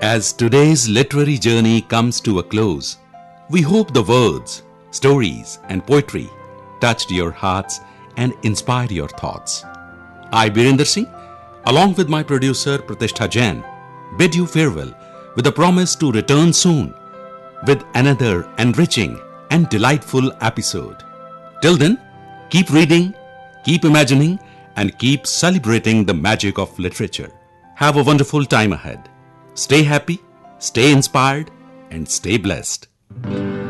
As today's literary journey comes to a close, we hope the words, stories, and poetry touched your hearts and inspired your thoughts. I, Virender Singh, along with my producer Pratishtha Jain, bid you farewell with a promise to return soon with another enriching and delightful episode. Till then, keep reading, keep imagining, and keep celebrating the magic of literature. Have a wonderful time ahead. Stay happy, stay inspired, and stay blessed.